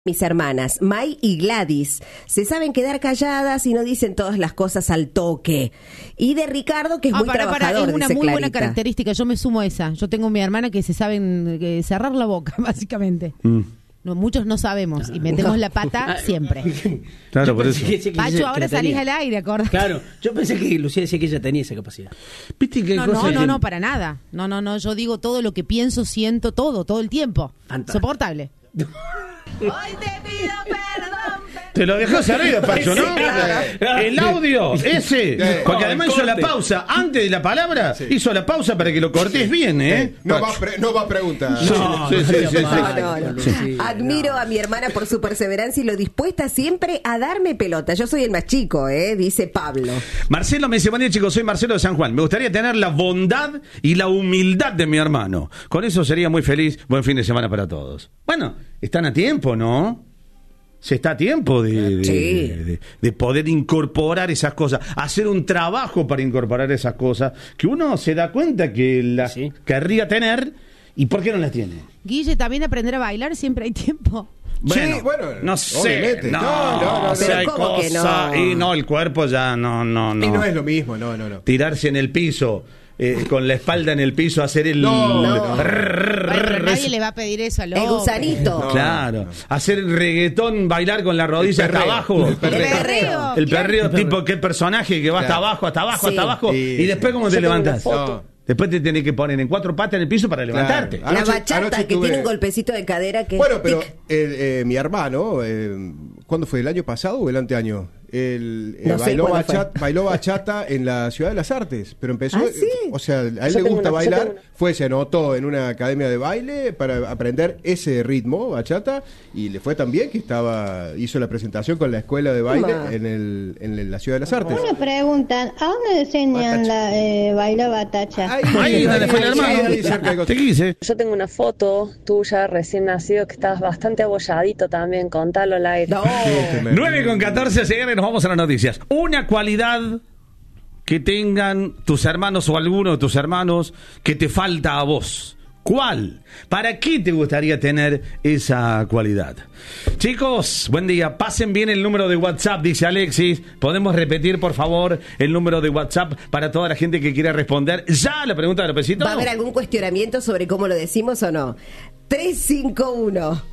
Mis hermanas, May y Gladys, se saben quedar calladas y no dicen todas las cosas al toque. Y de Ricardo, que es muy trabajador, es una dice muy Clarita. buena característica, yo me sumo a esa. Yo tengo mi hermana que se saben cerrar la boca, básicamente. No, muchos no sabemos y metemos la pata siempre. Claro, por eso. Pacho, ahora salís al aire, acordate. Claro, yo pensé que Lucía decía que ella tenía esa capacidad. ¿Viste qué cosa? No, para nada. No, yo digo todo lo que pienso, siento, todo el tiempo. Fantástico. Soportable. Hoy te pido perdón. Te lo dejó servido, Pacho, ¿no? El audio, ese. Porque además hizo la pausa. Antes de la palabra, hizo la pausa para que lo cortes bien, ¿eh? No va a preguntar. No. Admiro a mi hermana por su perseverancia y lo dispuesta siempre a darme pelota. Yo soy el más chico, dice Pablo. Marcelo me dice, buen día, chicos, soy Marcelo de San Juan. Me gustaría tener la bondad y la humildad de mi hermano. Con eso sería muy feliz. Buen fin de semana para todos. Bueno, están a tiempo, ¿no? Se está a tiempo de poder incorporar esas cosas, hacer un trabajo para incorporar esas cosas que uno se da cuenta que las querría tener y ¿por qué no las tiene? Guille, también aprender a bailar siempre hay tiempo. Bueno, sí, bueno, no sé, obviamente. No, si hay ¿cómo que cosa, no? y no, el cuerpo ya no. Y no es lo mismo, no. Tirarse en el piso, con la espalda en el piso, hacer el... Bueno, pero nadie le va a pedir eso al El hombre. gusanito. Claro, hacer el reggaetón, bailar con la rodilla hasta abajo. El perreo. El perreo, tipo, qué personaje que va hasta abajo, Sí. hasta abajo. Y después, ¿cómo te levantas? Después te tenés que poner en 4 patas en el piso para levantarte. Claro. La Anoche bachata que tuve- tiene un golpecito de cadera que... Bueno, pero tic. mi hermano, ¿cuándo fue? ¿El año pasado o el anteaño? No sé bailó, cuándo fue. bailó bachata en la Ciudad de las Artes, pero empezó, ¿Ah, sí? o sea, a él le gusta bailar, se anotó en una academia de baile para aprender ese ritmo, bachata, y le fue tan bien que hizo la presentación con la escuela de baile en la Ciudad de las Artes. Una pregunta, ¿a dónde enseñan la bailar batacha? Ahí, donde fue el hermano. ahí cerca de Te quise. Yo tengo una foto tuya recién nacido que estabas bastante abolladito también, contalo al aire. No. 9:14, señores, nos vamos a las noticias. Una cualidad que tengan tus hermanos o alguno de tus hermanos que te falta a vos. ¿Cuál? ¿Para qué te gustaría tener esa cualidad? Chicos, buen día. Pasen bien el número de WhatsApp, dice Alexis. ¿Podemos repetir, por favor, el número de WhatsApp para toda la gente que quiera responder ya la pregunta de Lópezito? ¿Va a haber algún cuestionamiento sobre cómo lo decimos o no? 351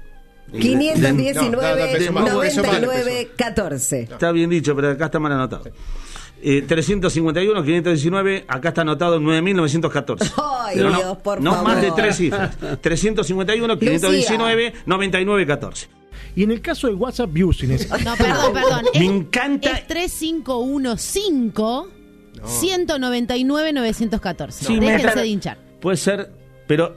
519 eso mal. 99 14. Está bien dicho, pero acá está mal anotado. 351, 519, acá está anotado 9.914. Ay, Pero Dios, por no favor. más de 3 cifras. 351, 519, 9914. Y en el caso del WhatsApp Business, No, perdón. Me encanta. Es 3515 199 914. Sí, Déjense de hinchar. Puede ser, pero...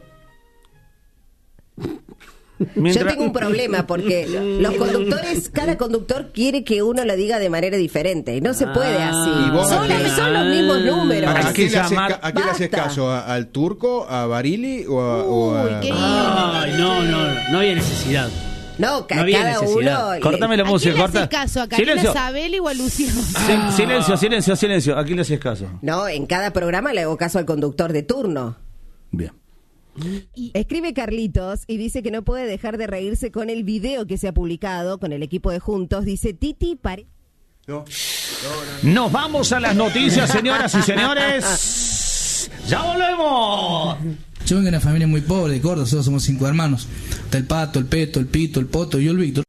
Yo tengo un problema porque los conductores, cada conductor quiere que uno lo diga de manera diferente y no se puede así. ¿Y vos Son los mismos números. Hay ¿A que quién le haces llamar- le haces Basta. caso? ¿Al turco, a Barili o Uy, a... qué Ay, no había necesidad. No, No había cada necesidad. uno. Cortame la ¿A música, quién le corta. haces caso? ¿A Karina Silencio. Sabeli o a Lucía? Silencio. ¿A quién le haces caso? No, en cada programa le hago caso al conductor de turno. Bien. Escribe Carlitos y dice que no puede dejar de reírse con el video que se ha publicado con el equipo de Juntos. Dice, Titi parece... No. Nos vamos a las noticias, señoras y señores. ¡Ya volvemos! Yo vengo de una familia muy pobre de Córdoba, nosotros somos 5 hermanos. Está el Pato, el Peto, el Pito, el Poto y yo el Víctor.